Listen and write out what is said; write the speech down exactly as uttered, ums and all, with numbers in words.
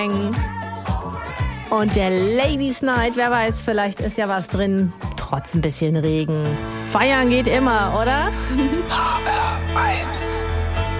Und der Ladies Night, wer weiß, vielleicht ist ja was drin, trotz ein bisschen Regen. Feiern geht immer, oder? H R eins